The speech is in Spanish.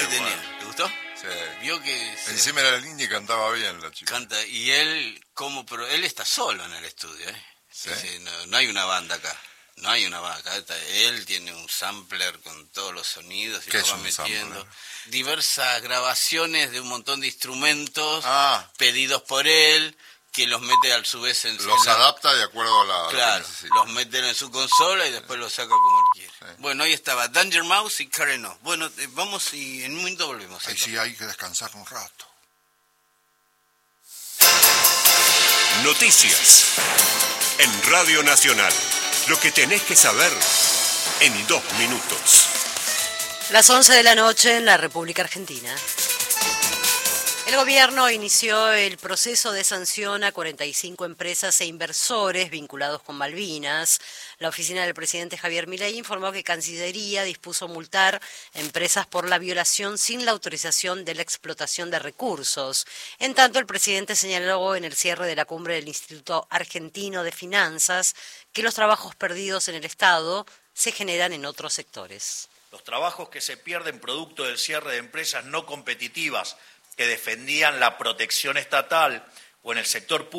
que tenía. bueno. ¿Te gustó? Sí. Vio que... Encima era linda y cantaba bien la chica. Canta, y él, pero él está solo en el estudio, ¿eh? ¿Sí? Sí, no hay una banda acá. No hay una banda acá. Él tiene un sampler con todos los sonidos y ¿Qué lo es va un metiendo. sampler? Diversas grabaciones de un montón de instrumentos pedidos por él, que los mete a su vez los adapta de acuerdo a la claro, lo que necesita. los mete en su consola y después los saca como él quiere. Sí. Bueno, ahí estaba Danger Mouse y Karen O. Bueno, vamos y en un momento volvemos. Ahí sí hay que descansar un rato. Noticias en Radio Nacional. Lo que tenés que saber en 2 minutos. Las 11 de la noche en la República Argentina. El gobierno inició el proceso de sanción a 45 empresas e inversores vinculados con Malvinas. La oficina del presidente Javier Milei informó que Cancillería dispuso multar empresas por la violación sin la autorización de la explotación de recursos. En tanto, el presidente señaló en el cierre de la cumbre del Instituto Argentino de Finanzas que los trabajos perdidos en el Estado se generan en otros sectores. Los trabajos que se pierden producto del cierre de empresas no competitivas que defendían la protección estatal o en el sector público